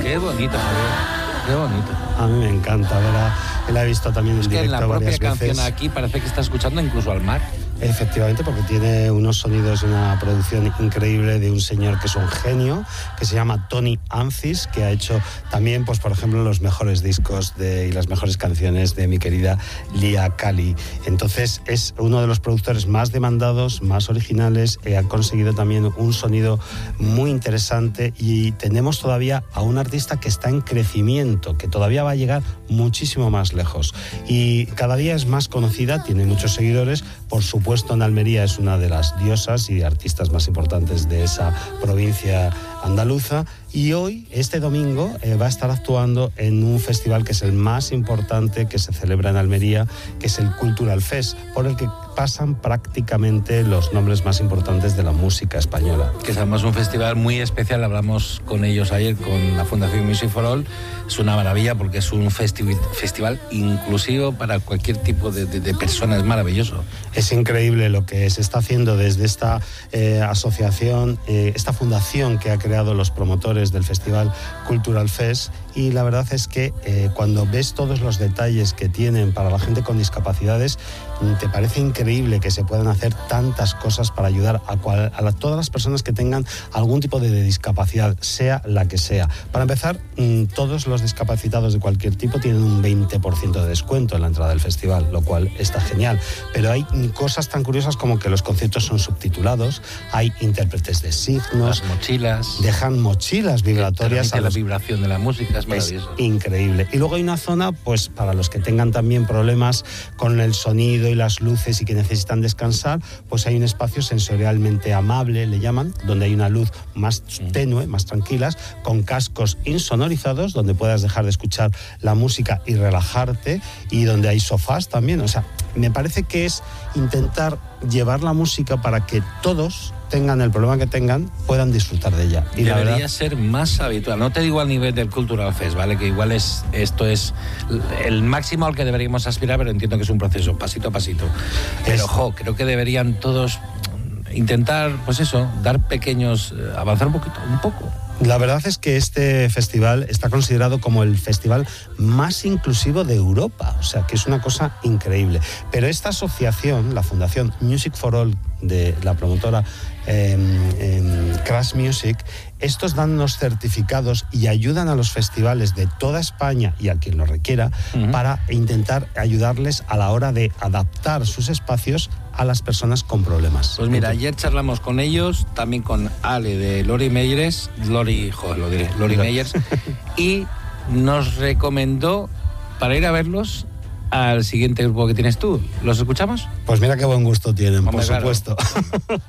Qué bonito, Javier. Qué bonito. A mí me encanta, ¿verdad? La he visto también en directo en la propia varias canción veces. aquí parece que está escuchando incluso al mar. Efectivamente, porque tiene unos sonidos y una producción increíble de un señor que es un genio, que se llama Tony Ancis, que ha hecho también, pues por ejemplo, los mejores discos y las mejores canciones de mi querida Lia Kali. Entonces es uno de los productores más demandados, más originales, ha conseguido también un sonido muy interesante y tenemos todavía a un artista que está en crecimiento, que todavía va a llegar muchísimo más lejos y cada día es más conocida, tiene muchos seguidores. Por supuesto, en Almería es una de las diosas y artistas más importantes de esa provincia andaluza. Y hoy, este domingo, va a estar actuando en un festival que es el más importante que se celebra en Almería, que es el Cultural Fest, por el que pasan prácticamente los nombres más importantes de la música española. Que es además un festival muy especial, hablamos con ellos ayer, con la Fundación Music for All. Es una maravilla porque es un festival inclusivo para cualquier tipo de persona, es maravilloso. Es increíble lo que se está haciendo desde esta asociación, esta fundación que ha creado los promotores del Festival Cultural Fest, y la verdad es que cuando ves todos los detalles que tienen para la gente con discapacidades, te parece increíble que se puedan hacer tantas cosas para ayudar a todas las personas que tengan algún tipo de discapacidad, sea la que sea. Para empezar, todos los discapacitados de cualquier tipo tienen un 20% de descuento en la entrada del festival, lo cual está genial. Pero hay cosas tan curiosas como que los conciertos son subtitulados, hay intérpretes de signos, las mochilas, dejan mochilas vibratorias a la vibración de la música, es maravilloso. Es increíble. Y luego hay una zona, pues para los que tengan también problemas con el sonido y las luces y que necesitan descansar, pues hay un espacio sensorialmente amable, le llaman, donde hay una luz más tenue, más tranquilas, con cascos insonorizados, donde puedas dejar de escuchar la música y relajarte, y donde hay sofás también. O sea, me parece que es intentar llevar la música para que todos, tengan el problema que tengan, puedan disfrutar de ella. Y debería la verdad, ser más habitual. No te digo al nivel del Cultural Fest, ¿vale? Que igual esto es el máximo al que deberíamos aspirar, pero entiendo que es un proceso, pasito a pasito. Pero, creo que deberían todos intentar, pues eso, dar pequeños, avanzar un poco. La verdad es que este festival está considerado como el festival más inclusivo de Europa, o sea que es una cosa increíble. Pero esta asociación, la Fundación Music for All de la promotora Crash Music, estos dan unos certificados y ayudan a los festivales de toda España y a quien lo requiera para intentar ayudarles a la hora de adaptar sus espacios a las personas con problemas. Pues mira, ayer charlamos con ellos, también con Ale de Lori Meyers, Lori Meyers, y nos recomendó para ir a verlos al siguiente grupo que tienes tú. ¿Los escuchamos? Pues mira qué buen gusto tienen, por supuesto. Claro.